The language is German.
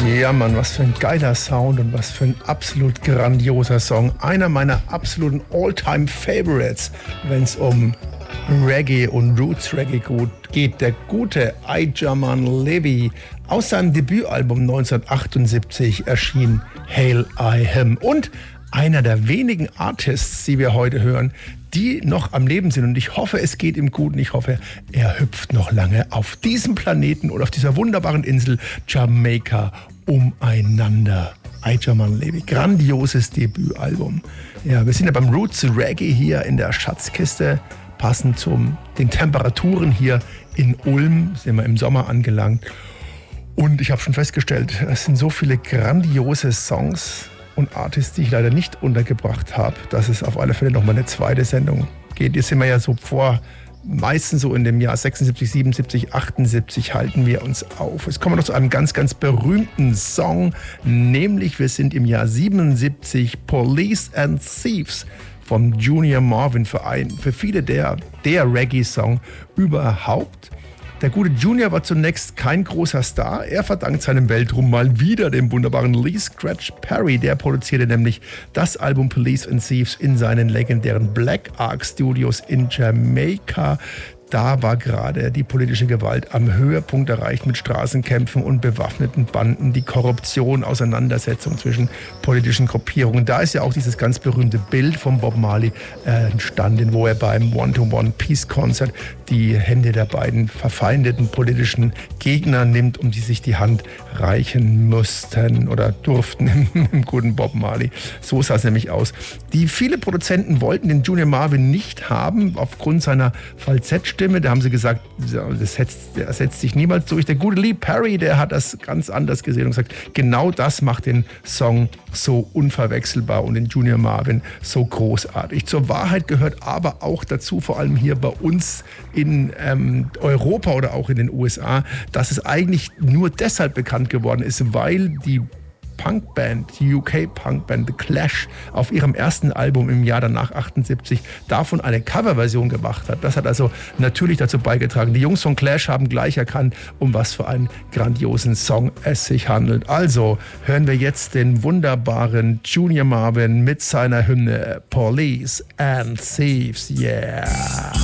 Ja, Mann, was für ein geiler Sound und was für ein absolut grandioser Song. Einer meiner absoluten All-Time-Favorites, wenn es um Reggae und Roots-Reggae geht. Der gute Ijaman Levy. Aus seinem Debütalbum 1978 erschien Hail I Him. Und einer der wenigen Artists, die wir heute hören, die noch am Leben sind. Und ich hoffe, es geht ihm gut und ich hoffe, er hüpft noch lange auf diesem Planeten oder auf dieser wunderbaren Insel Jamaika umeinander. Ijaman Levy, grandioses Debütalbum. Ja, wir sind ja beim Roots Reggae hier in der Schatzkiste, passend zu den Temperaturen hier in Ulm, sind wir im Sommer angelangt. Und ich habe schon festgestellt, es sind so viele grandiose Songs und Artists, die ich leider nicht untergebracht habe, dass es auf alle Fälle noch mal eine zweite Sendung geht. Jetzt sind wir ja so meistens so in dem Jahr 76, 77, 78 halten wir uns auf. Jetzt kommen wir noch zu einem ganz, ganz berühmten Song, nämlich wir sind im Jahr 77, Police and Thieves vom Junior Marvin Verein. Für viele der Reggae-Song überhaupt. Der gute Junior war zunächst kein großer Star. Er verdankt seinem Weltruhm mal wieder dem wunderbaren Lee Scratch Perry. Der produzierte nämlich das Album Police and Thieves in seinen legendären Black Ark Studios in Jamaika. Da war gerade die politische Gewalt am Höhepunkt erreicht mit Straßenkämpfen und bewaffneten Banden, die Korruption, Auseinandersetzung zwischen politischen Gruppierungen. Da ist ja auch dieses ganz berühmte Bild von Bob Marley entstanden, wo er beim One-to-One Peace Concert die Hände der beiden verfeindeten politischen Gegner nimmt, um die sich die Hand reichen mussten oder durften im guten Bob Marley. So sah es nämlich aus. Die viele Produzenten wollten den Junior Marvin nicht haben, aufgrund seiner Falsettstimme. Da haben sie gesagt, der setzt sich niemals durch. Der gute Lee Perry, der hat das ganz anders gesehen und gesagt, genau das macht den Song so unverwechselbar und den Junior Marvin so großartig. Zur Wahrheit gehört aber auch dazu, vor allem hier bei uns in Europa oder auch in den USA, dass es eigentlich nur deshalb bekannt geworden ist, weil die Punkband, die UK-Punkband The Clash auf ihrem ersten Album im Jahr danach 78 davon eine Coverversion gemacht hat. Das hat also natürlich dazu beigetragen. Die Jungs von Clash haben gleich erkannt, um was für einen grandiosen Song es sich handelt. Also hören wir jetzt den wunderbaren Junior Marvin mit seiner Hymne Police and Thieves. Yeah!